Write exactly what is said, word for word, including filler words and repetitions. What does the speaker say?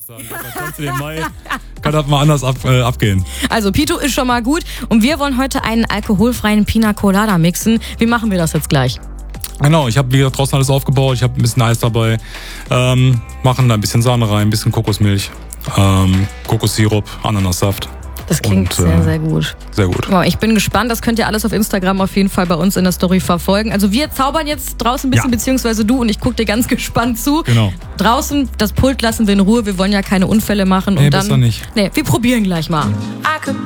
Sagen, da kannst du den Mai, kann das mal anders ab, äh, abgehen. Also Pito ist schon mal gut und wir wollen heute einen alkoholfreien Pina Colada mixen. Wie machen wir das jetzt gleich? Genau, ich habe wie gesagt draußen alles aufgebaut, ich habe ein bisschen Eis dabei, ähm, machen da ein bisschen Sahne rein, ein bisschen Kokosmilch, ähm, Kokossirup, Ananassaft. Das klingt und, sehr, äh, sehr gut. Sehr gut. Wow, ich bin gespannt, das könnt ihr alles auf Instagram auf jeden Fall bei uns in der Story verfolgen. Also wir zaubern jetzt draußen ein bisschen, Ja. beziehungsweise du und ich gucke dir ganz gespannt zu. Genau. Draußen, das Pult lassen wir in Ruhe, wir wollen ja keine Unfälle machen. Nee, und dann, besser nicht. Nee, wir probieren gleich mal.